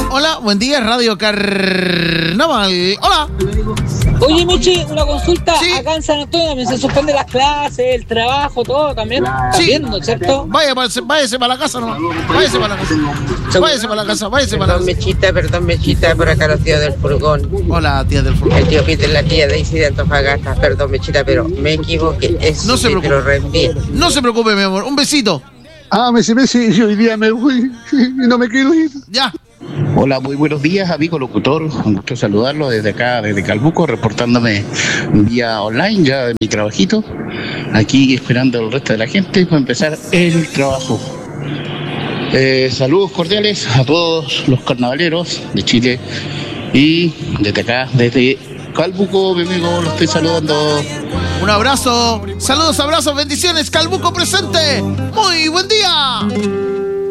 Hola, buen día, Radio Carnaval. Hola. Oye, Meche, una consulta. Sí. Acá en San Antonio también se suspenden las clases, el trabajo, todo también. Sí. También, ¿no es cierto? Váyase para la casa nomás. Váyase para la casa. Váyase para la casa, váyase para la casa. Perdón, Mechita, por acá los tíos del furgón. Hola, tía del fútbol. El tío Peter, la tía Daisy de Antofagasta. Perdón, Mechita, pero me equivoqué. No se preocupe. Pero reenvíe. No se preocupe, mi amor. Un besito. Messi, yo hoy día me voy y no me quiero ir. Ya. Hola, muy buenos días, amigo locutor. Un gusto saludarlo desde acá, desde Calbuco, reportándome vía online ya de mi trabajito. Aquí esperando al resto de la gente para empezar el trabajo. Saludos cordiales a todos los carnavaleros de Chile y desde acá, desde Calbuco, mi amigo, lo estoy saludando. Un abrazo. Saludos, abrazos, bendiciones. Calbuco presente. Muy buen día.